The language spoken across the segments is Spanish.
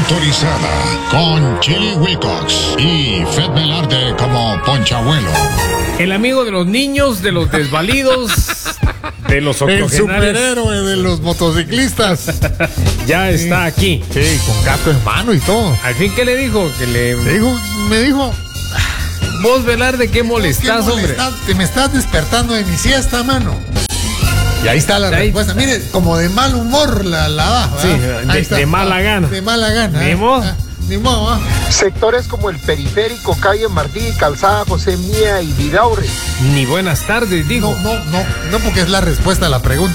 autorizada con Chili Wilcox y Fred Velarde como Ponchabuelo. El amigo de los niños, de los desvalidos, de los El octogenarios. superhéroe de los motociclistas. Ya está aquí. Sí, con gato en mano y todo. Al fin, ¿qué le dijo? Me dijo, Vos, Velarde, ¿qué molestás, hombre? Te me estás despertando de mi siesta, mano. Y ahí está la respuesta. Mire, como de mal humor la da. Sí, Ahí está. de mala gana. De mala gana. Ni modo. Ni modo. Sectores como el Periférico, Calle Martí, Calzada José Mía y Vidaurre. Ni buenas tardes, dijo. No, porque es la respuesta a la pregunta.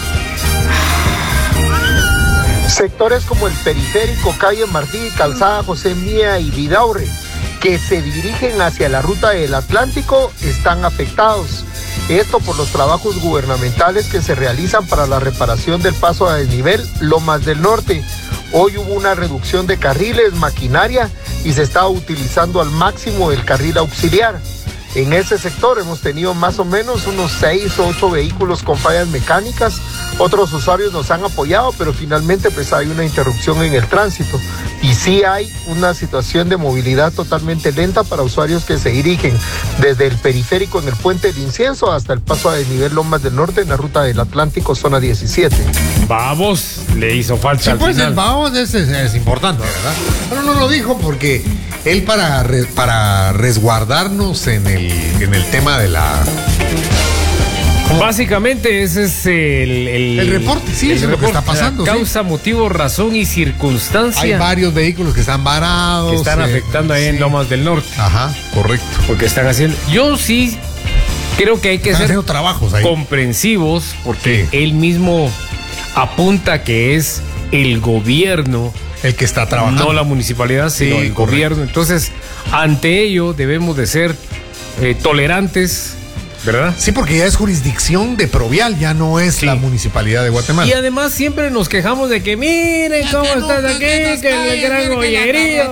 Sectores como el Periférico, Calle Martí, Calzada José Mía y Vidaurre, que se dirigen hacia la ruta del Atlántico, están afectados. Esto por los trabajos gubernamentales que se realizan para la reparación del paso a desnivel Lomas del Norte. Hoy hubo una reducción de carriles, maquinaria y se está utilizando al máximo el carril auxiliar. En ese sector hemos tenido más o menos unos 6 o 8 vehículos con fallas mecánicas. Otros usuarios nos han apoyado, pero finalmente pues hay una interrupción en el tránsito. Y sí hay una situación de movilidad totalmente lenta para usuarios que se dirigen desde el Periférico en el Puente del Incienso hasta el paso a desnivel Lomas del Norte en la ruta del Atlántico, zona 17. Vamos, le hizo falta Sí, al pues final. el vamos es importante, ¿verdad? Pero no lo dijo porque él para resguardarnos en el tema de la... Básicamente ese es el reporte, sí, el es lo que está reporte, pasando. causa, motivo, razón y circunstancia. Hay varios vehículos que están varados. que están afectando ahí en Lomas del Norte. Ajá, correcto. Porque están haciendo... Yo sí creo que hay que Están ser haciendo trabajos ahí. comprensivos, porque Sí. él mismo apunta que es el gobierno, El que está trabajando. no la municipalidad, sino Sí, el correcto. gobierno. Entonces, ante ello debemos de ser tolerantes, ¿verdad? Sí, porque ya es jurisdicción de Provial, ya no es Sí. la municipalidad de Guatemala. Y además siempre nos quejamos de que miren cómo estás aquí, que el gran gollerío,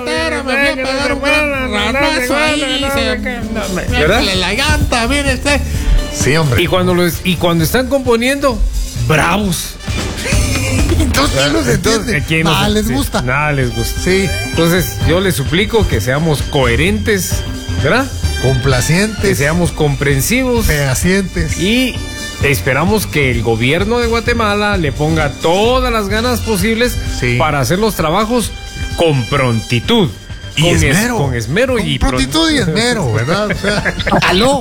¿verdad? La llanta, mire usted. Sí, hombre. Y cuando están componiendo, bravos. Entonces, ¿quién los entiende? ¿quién nos- Nada les sí, gusta. Nada les gusta. Sí, Entonces, yo les suplico que seamos coherentes, ¿verdad? Que complacientes, seamos comprensivos fehacientes. y esperamos que el gobierno de Guatemala le ponga todas las ganas posibles Sí. para hacer los trabajos con prontitud. Y con esmero. Con esmero y prontitud y esmero, ¿verdad? O sea, aló.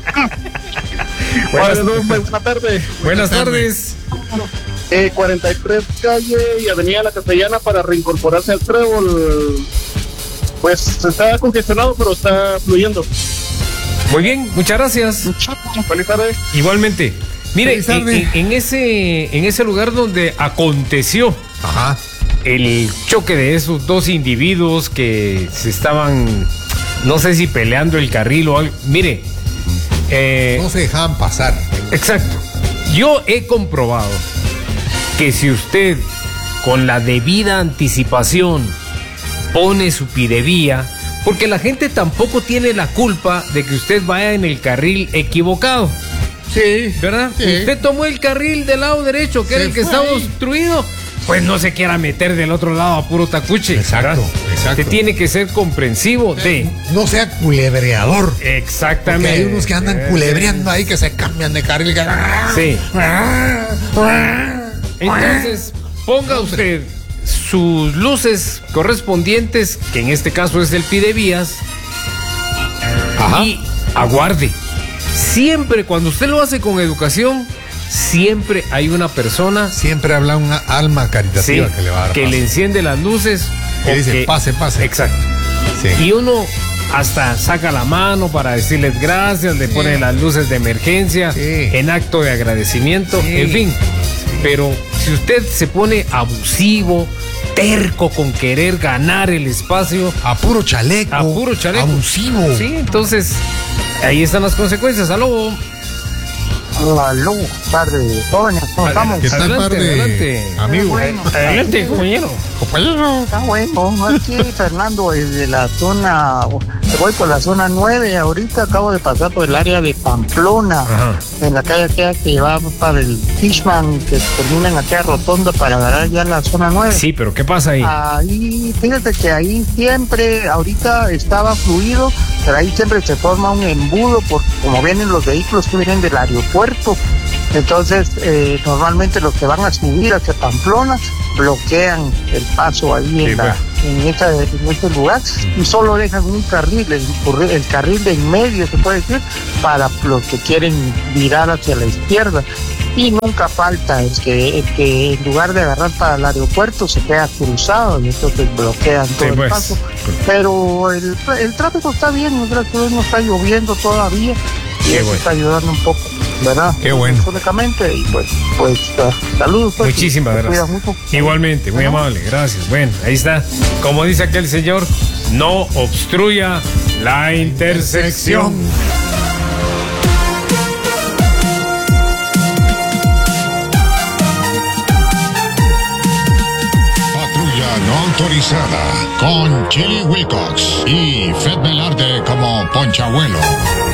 Buenas tardes. Buenas tardes. 43 calle y avenida La Castellana para reincorporarse al Trébol. Pues está congestionado, pero está fluyendo. Muy bien, muchas gracias. Feliz tarde. Igualmente. Mire, Feliz tarde. en ese lugar donde aconteció Ajá. el choque de esos dos individuos que se estaban, no sé si peleando el carril o algo. Mire, No se dejaban pasar. exacto. Yo he comprobado que si usted con la debida anticipación pone su pidevía, porque la gente tampoco tiene la culpa de que usted vaya en el carril equivocado, Sí. ¿verdad? Sí. Usted tomó el carril del lado derecho, que era Se el que fue estaba ahí. obstruido, pues no se quiera meter del otro lado a puro tacuche. Exacto, ¿verdad? exacto. Usted tiene que ser comprensivo de... No sea culebreador. Exactamente. Porque hay unos que andan culebreando ahí que se cambian de carril. Sí. Entonces, ponga usted sus luces correspondientes, que en este caso es el pidevías, Ajá. y aguarde. Siempre, cuando usted lo hace con educación, siempre hay una persona Siempre habla una alma caritativa sí, que le va a dar que paso. le enciende las luces. Que o dice, pase, pase. Exacto. Sí. Y uno hasta saca la mano para decirles gracias, le pone las luces de emergencia Sí. en acto de agradecimiento, Sí. en fin. Pero si usted se pone abusivo, terco con querer ganar el espacio, A puro chaleco. a puro chaleco. Abusivo. Sí, entonces ahí están las consecuencias. Aló. Aló, tarde, jóvenes, ¿cómo estamos? ¿Qué tal, Adelante, par de adelante. amigos? Bueno. Adelante, compañero. compañero. Está bueno. Aquí, Fernando, desde la zona, voy por la zona 9. Ahorita acabo de pasar por el área de Pamplona, Ajá. en la calle aquella que va para el Fishman, que termina en aquella rotonda para agarrar ya la zona 9. Sí, pero ¿qué pasa ahí? Ahí, fíjate que ahí siempre, ahorita estaba fluido, pero ahí siempre se forma un embudo, porque como vienen los vehículos que vienen del aeropuerto, entonces normalmente los que van a subir hacia Pamplona bloquean el paso ahí Sí, en ese lugar y solo dejan un carril, el carril de en medio, se puede decir, para los que quieren virar hacia la izquierda. Y nunca falta el que en lugar de agarrar para el aeropuerto se queda cruzado y entonces bloquean todo el pues. paso. Pero el tráfico está bien, gracias a Dios no está lloviendo todavía y Qué eso bueno. está ayudando un poco, ¿verdad? Qué bueno. Únicamente, y pues saludos. pues, Muchísimas te gracias. cuidas mucho. Igualmente, muy amable, gracias. Bueno, ahí está. Como dice aquel señor, no obstruya la intersección. Patrulla no autorizada con Chili Wilcox y Fred Velarde como Ponchabuelo.